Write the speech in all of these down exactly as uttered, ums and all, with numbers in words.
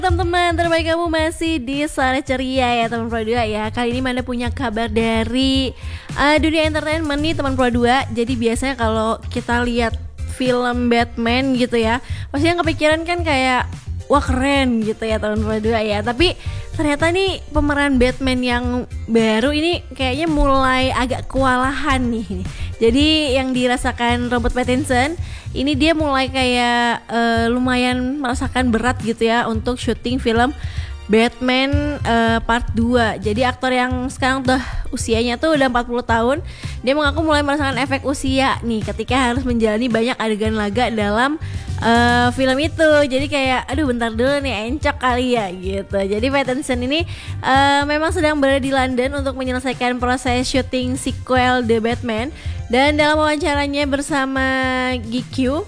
Teman-teman terbaik, kamu masih di Sore Ceria ya teman Pro dua ya. Kali ini Manda punya kabar dari uh, dunia entertainment nih teman Pro dua. Jadi biasanya kalau kita lihat film Batman gitu ya, pasti yang kepikiran kan kayak wah keren gitu ya teman Pro dua ya. Tapi ternyata nih pemeran Batman yang baru ini kayaknya mulai agak kewalahan nih. Jadi yang dirasakan Robert Pattinson ini dia mulai kayak uh, lumayan merasakan berat gitu ya untuk syuting film Batman uh, part dua. Jadi aktor yang sekarang udah usianya tuh udah empat puluh tahun, dia mengaku mulai merasakan efek usia nih ketika harus menjalani banyak adegan laga dalam uh, film itu. Jadi kayak aduh bentar dulu nih, encok kali ya gitu. Jadi Pattinson ini uh, memang sedang berada di London untuk menyelesaikan proses syuting sequel The Batman. Dan dalam wawancaranya bersama G Q,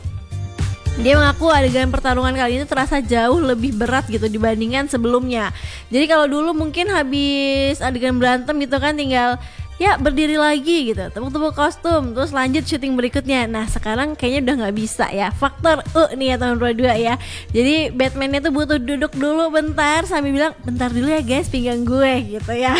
dia mengaku adegan pertarungan kali ini terasa jauh lebih berat gitu dibandingkan sebelumnya. Jadi kalau dulu mungkin habis adegan berantem gitu kan tinggal ya berdiri lagi gitu, tepuk-tepuk kostum, terus lanjut syuting berikutnya. Nah sekarang kayaknya udah nggak bisa ya, faktor U nih ya teman Pro dua ya. Jadi Batman-nya tuh butuh duduk dulu bentar sambil bilang bentar dulu ya guys pinggang gue gitu ya.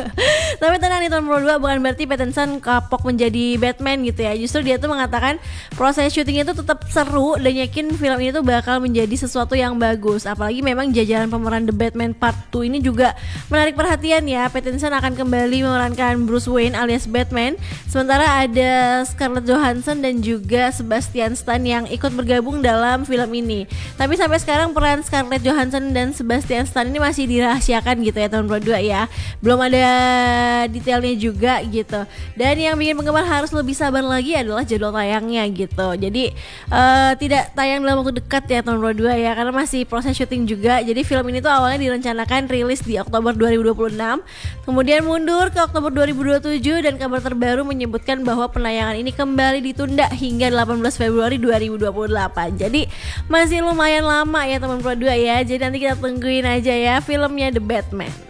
Tapi tenang nih teman Pro dua, bukan berarti Pattinson kapok menjadi Batman gitu ya. Justru dia tuh mengatakan proses syutingnya tuh tetap seru dan yakin film ini tuh bakal menjadi sesuatu yang bagus. Apalagi memang jajaran pemeran The Batman Part dua ini juga menarik perhatian ya. Pattinson akan kembali memerankan Bruce Wayne alias Batman, sementara ada Scarlett Johansson dan juga Sebastian Stan yang ikut bergabung dalam film ini. Tapi sampai sekarang peran Scarlett Johansson dan Sebastian Stan ini masih dirahasiakan gitu ya teman Pro dua ya. Belum ada detailnya juga gitu. Dan yang bikin penggemar harus lebih sabar lagi adalah jadwal tayangnya gitu. Jadi uh, tidak tayang dalam waktu dekat ya teman Pro dua ya, karena masih proses syuting juga. Jadi film ini tuh awalnya direncanakan rilis di Oktober dua ribu dua puluh enam, kemudian mundur ke Oktober dua ribu dua puluh tujuh, dan kabar terbaru menyebutkan bahwa penayangan ini kembali ditunda hingga delapan belas Februari dua ribu dua puluh delapan. Jadi masih lumayan lama ya teman Pro dua ya. Jadi nanti kita tungguin aja ya filmnya The Batman.